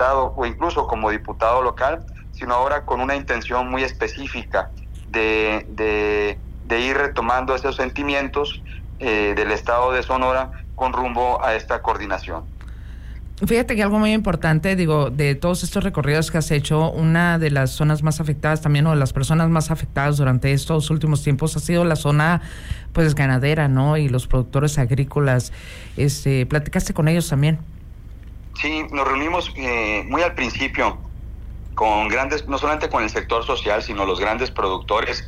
o incluso como diputado local, sino ahora con una intención muy específica de ir retomando esos sentimientos del Estado de Sonora con rumbo a esta coordinación. Fíjate que algo muy importante, digo, de todos estos recorridos que has hecho, una de las zonas más afectadas también, o de las personas más afectadas durante estos últimos tiempos, ha sido la zona, pues, ganadera, ¿no? Y los productores agrícolas. ¿Platicaste con ellos también? Sí, nos reunimos muy al principio con grandes, no solamente con el sector social, sino los grandes productores,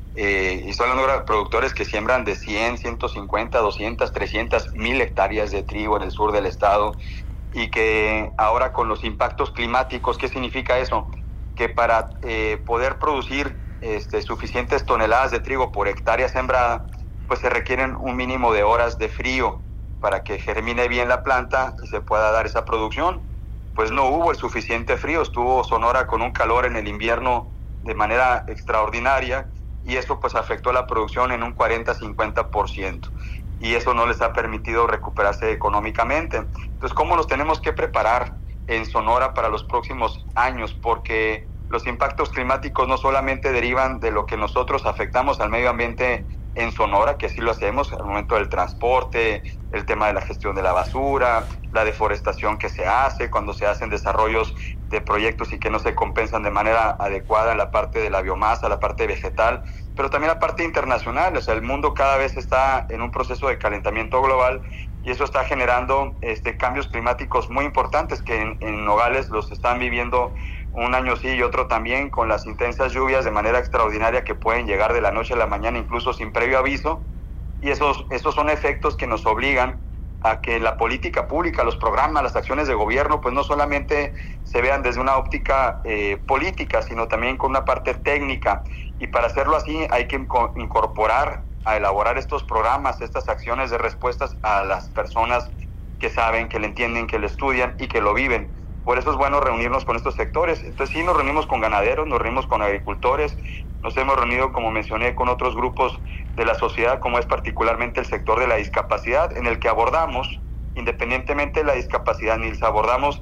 y estoy hablando de productores que siembran de 100, 150, 200, 300, 1000 hectáreas de trigo en el sur del estado, y que ahora con los impactos climáticos, ¿qué significa eso? Que para poder producir suficientes toneladas de trigo por hectárea sembrada, pues se requieren un mínimo de horas de frío para que germine bien la planta y se pueda dar esa producción. Pues no hubo el suficiente frío, estuvo Sonora con un calor en el invierno de manera extraordinaria, y eso pues afectó la producción en un 40-50%. Y eso no les ha permitido recuperarse económicamente. Entonces, ¿cómo nos tenemos que preparar en Sonora para los próximos años? Porque los impactos climáticos no solamente derivan de lo que nosotros afectamos al medio ambiente en Sonora, que así lo hacemos al momento del transporte, el tema de la gestión de la basura, la deforestación que se hace cuando se hacen desarrollos de proyectos y que no se compensan de manera adecuada en la parte de la biomasa, la parte vegetal, pero también la parte internacional. O sea, el mundo cada vez está en un proceso de calentamiento global, y eso está generando cambios climáticos muy importantes que en Nogales los están viviendo un año sí y otro también, con las intensas lluvias de manera extraordinaria que pueden llegar de la noche a la mañana, incluso sin previo aviso. Y esos son efectos que nos obligan a que la política pública, los programas, las acciones de gobierno, pues no solamente se vean desde una óptica política, sino también con una parte técnica. Y para hacerlo así hay que incorporar a elaborar estos programas, estas acciones de respuestas a las personas que saben, que le entienden, que lo estudian y que lo viven. Por eso es bueno reunirnos con estos sectores. Entonces sí, nos reunimos con ganaderos, nos reunimos con agricultores, nos hemos reunido, como mencioné, con otros grupos de la sociedad, como es particularmente el sector de la discapacidad, en el que abordamos, independientemente de la discapacidad, ni abordamos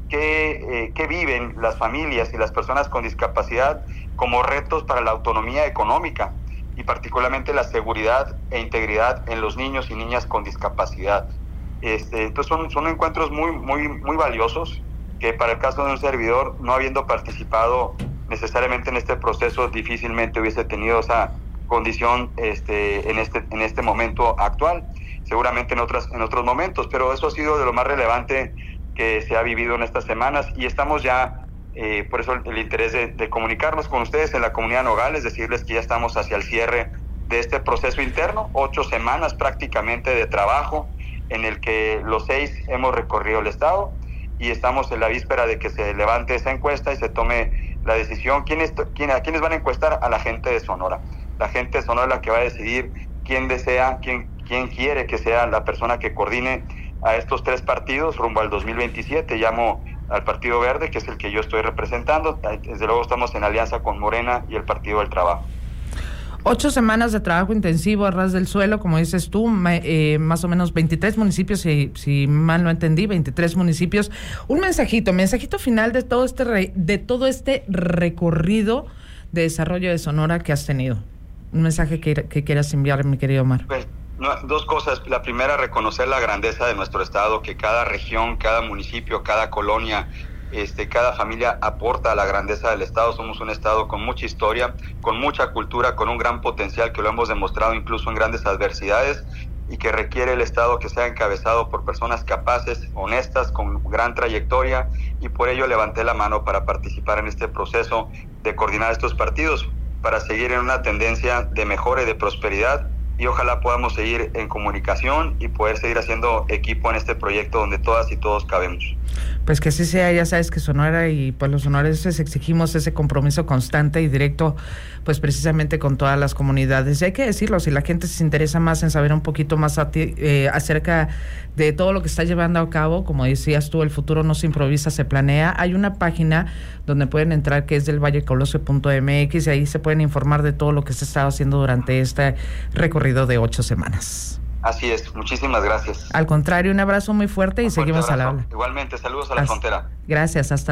qué viven las familias y las personas con discapacidad como retos para la autonomía económica, y particularmente la seguridad e integridad en los niños y niñas con discapacidad. Entonces son encuentros muy valiosos, que para el caso de un servidor, no habiendo participado necesariamente en este proceso, difícilmente hubiese tenido esa condición en este momento actual, seguramente en otros momentos, pero eso ha sido de lo más relevante que se ha vivido en estas semanas, y estamos ya, por eso el interés de comunicarnos con ustedes en la comunidad Nogales, decirles que ya estamos hacia el cierre de este proceso interno, 8 semanas prácticamente de trabajo, en el que los 6 hemos recorrido el estado, y estamos en la víspera de que se levante esa encuesta y se tome la decisión. ¿A quiénes van a encuestar? A la gente de Sonora. La gente de Sonora es la que va a decidir quién quiere que sea la persona que coordine a estos 3 partidos rumbo al 2027. Llamo al Partido Verde, que es el que yo estoy representando. Desde luego estamos en alianza con Morena y el Partido del Trabajo. 8 semanas de trabajo intensivo a ras del suelo, como dices tú, más o menos 23 municipios, si mal no entendí, 23 municipios. Un mensajito final de todo este recorrido de desarrollo de Sonora que has tenido. Un mensaje que quieras enviar, mi querido Omar. Pues, 2 cosas. La primera, reconocer la grandeza de nuestro estado, que cada región, cada municipio, cada colonia, cada familia aporta a la grandeza del estado. Somos un estado con mucha historia, con mucha cultura, con un gran potencial, que lo hemos demostrado incluso en grandes adversidades, y que requiere el estado que sea encabezado por personas capaces, honestas, con gran trayectoria, y por ello levanté la mano para participar en este proceso de coordinar estos partidos, para seguir en una tendencia de mejora y de prosperidad, y ojalá podamos seguir en comunicación y poder seguir haciendo equipo en este proyecto donde todas y todos cabemos. Pues que así sea. Ya sabes que Sonora y pues los sonorenses exigimos ese compromiso constante y directo, pues precisamente con todas las comunidades. Y hay que decirlo, si la gente se interesa más en saber un poquito más acerca de todo lo que está llevando a cabo, como decías tú, el futuro no se improvisa, se planea. Hay una página donde pueden entrar, que es del vallecolosio.mx, y ahí se pueden informar de todo lo que se está haciendo durante este recorrido de 8 semanas. Así es, muchísimas gracias. Al contrario, un abrazo muy fuerte y Un fuerte seguimos al abrazo. habla. Igualmente, saludos a la frontera. Gracias, hasta